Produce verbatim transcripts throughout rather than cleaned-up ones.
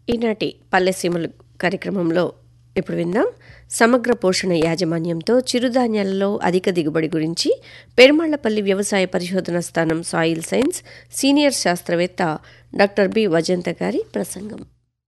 ఈనాటి పల్లెసీమలు కార్యక్రమంలో ఇప్పుడు విందాం. సమగ్ర పోషణ యాజమాన్యంతో చిరుధాన్యాలలో అధిక దిగుబడి గురించి పెరుమాళ్లపల్లి వ్యవసాయ పరిశోధన స్థానం సాయిల్ సైన్స్ సీనియర్ శాస్త్రవేత్త డాక్టర్ బి వజంత గారి ప్రసంగం.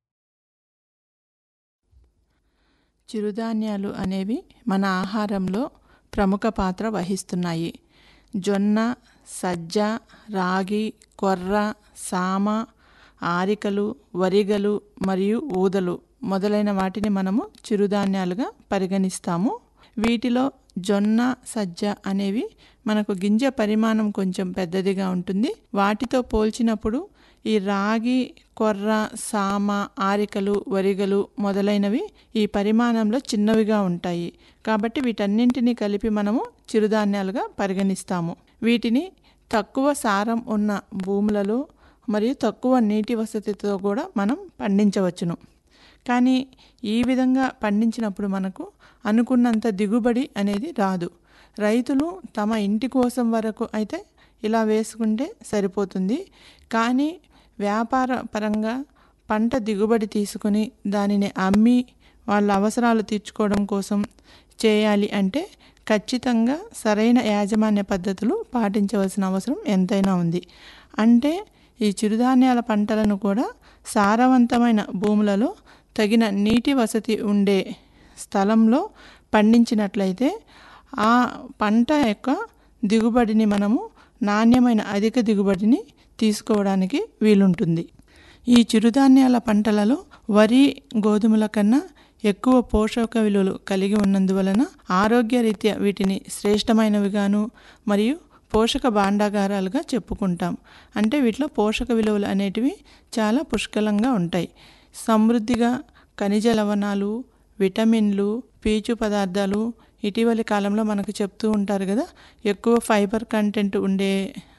చిరుధాన్యాలు అనేవి మన ఆహారంలో ప్రముఖ పాత్ర వహిస్తున్నాయి. జొన్న, సజ్జ, రాగి, కొర్ర, సామ, ఆరికలు, వరిగలు మరియు ఊదలు మొదలైన వాటిని మనము చిరుధాన్యాలుగా పరిగణిస్తాము. వీటిలో జొన్న, సజ్జ అనేవి మనకు గింజ పరిమాణం కొంచెం పెద్దదిగా ఉంటుంది. వాటితో పోల్చినప్పుడు ఈ రాగి, కొర్ర, సామ, ఆరికలు, వరిగలు మొదలైనవి ఈ పరిమాణంలో చిన్నవిగా ఉంటాయి. కాబట్టి వీటన్నింటినీ కలిపి మనము చిరుధాన్యాలుగా పరిగణిస్తాము. వీటిని తక్కువ సారం ఉన్న భూములలో మరియు తక్కువ నీటి వసతితో కూడా మనం పండించవచ్చును. కానీ ఈ విధంగా పండించినప్పుడు మనకు అనుకున్నంత దిగుబడి అనేది రాదు. రైతులు తమ ఇంటి కోసం వరకు అయితే ఇలా వేసుకుంటే సరిపోతుంది. కానీ వ్యాపార పరంగా పంట దిగుబడి తీసుకుని దానిని అమ్మి వాళ్ళ అవసరాలు తీర్చుకోవడం కోసం చేయాలి అంటే ఖచ్చితంగా సరైన యాజమాన్య పద్ధతులు పాటించవలసిన అవసరం ఎంతైనా ఉంది. అంటే ఈ చిరుధాన్యాల పంటలను కూడా సారవంతమైన భూములలో తగిన నీటి వసతి ఉండే స్థలంలో పండించినట్లయితే ఆ పంట యొక్క దిగుబడిని మనము నాణ్యమైన అధిక దిగుబడిని తీసుకోవడానికి వీలుంటుంది. ఈ చిరుధాన్యాల పంటలలో వరి, గోధుమల కన్నా ఎక్కువ పోషక విలువలు కలిగి ఉన్నందువలన ఆరోగ్యరీత్యా వీటిని శ్రేష్టమైనవిగాను మరియు పోషక భాండాగారాలుగా చెప్పుకుంటాం. అంటే వీటిలో పోషక విలువలు అనేటివి చాలా పుష్కలంగా ఉంటాయి. సమృద్ధిగా ఖనిజ లవణాలు, విటమిన్లు, పీచు పదార్థాలు ఇటీవలి కాలంలో మనకు చెప్తూ ఉంటారు కదా, ఎక్కువ ఫైబర్ కంటెంట్ ఉండే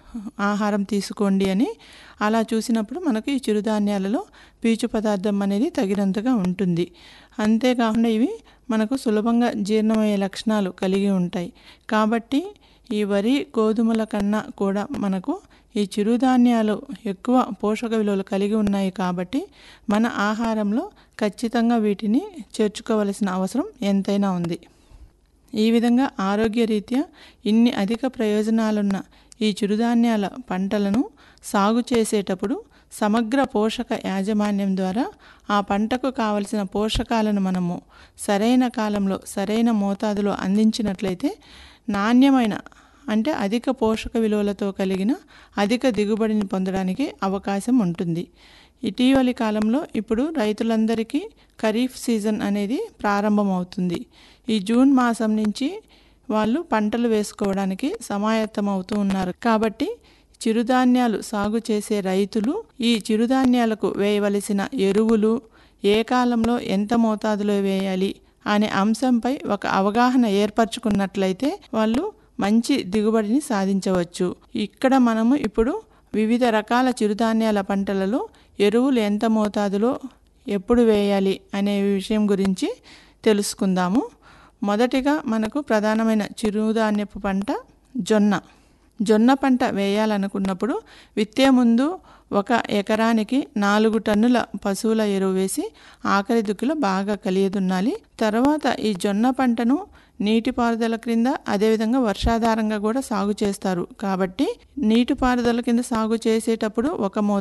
ఆహారం తీసుకోండి అని. అలా చూసినప్పుడు మనకు ఈ చిరుధాన్యాలలో పీచు పదార్థం అనేది తగినంతగా ఉంటుంది. అంతేకాకుండా ఇవి మనకు సులభంగా జీర్ణమయ్యే లక్షణాలు కలిగి ఉంటాయి. కాబట్టి ఈ వరి, గోధుమల కన్నా కూడా మనకు ఈ చిరుధాన్యాలు ఎక్కువ పోషక విలువలు కలిగి ఉన్నాయి. కాబట్టి మన ఆహారంలో ఖచ్చితంగా వీటిని చేర్చుకోవలసిన అవసరం ఎంతైనా ఉంది. ఈ విధంగా ఆరోగ్యరీత్యా ఇన్ని అధిక ప్రయోజనాలున్న ఈ చిరుధాన్యాల పంటలను సాగు చేసేటప్పుడు సమగ్ర పోషక యాజమాన్యం ద్వారా ఆ పంటకు కావలసిన పోషకాలను మనము సరైన కాలంలో సరైన మోతాదులో అందించినట్లయితే నాణ్యమైన అంటే అధిక పోషక విలువలతో కలిగిన అధిక దిగుబడిని పొందడానికి అవకాశం ఉంటుంది. ఇటీవలి కాలంలో ఇప్పుడు రైతులందరికీ ఖరీఫ్ సీజన్ అనేది ప్రారంభమవుతుంది. ఈ జూన్ మాసం నుంచి వాళ్ళు పంటలు వేసుకోవడానికి సమాయత్తం అవుతూ ఉన్నారు. కాబట్టి చిరుధాన్యాలు సాగు చేసే రైతులు ఈ చిరుధాన్యాలకు వేయవలసిన ఎరువులు ఏ కాలంలో ఎంత మోతాదులో వేయాలి అనే అంశంపై ఒక అవగాహన ఏర్పరచుకున్నట్లయితే వాళ్ళు మంచి దిగుబడిని సాధించవచ్చు. ఇక్కడ మనము ఇప్పుడు వివిధ రకాల చిరుధాన్యాల పంటలలో ఎరువులు ఎంత మోతాదులో ఎప్పుడు వేయాలి అనే విషయం గురించి తెలుసుకుందాము. మొదటిగా మనకు ప్రధానమైన చిరుధాన్యపు పంట జొన్న. జొన్న పంట వేయాలనుకున్నప్పుడు విత్తే ముందు ఒక ఎకరానికి నాలుగు టన్నుల పశువుల ఎరువు వేసి ఆఖరి దుక్కిలో బాగా కలియదున్నాలి. తర్వాత ఈ జొన్న పంటను నీటిపారుదల క్రింద అదేవిధంగా వర్షాధారంగా కూడా సాగు చేస్తారు. కాబట్టి నీటిపారుదల కింద సాగు చేసేటప్పుడు ఒక మో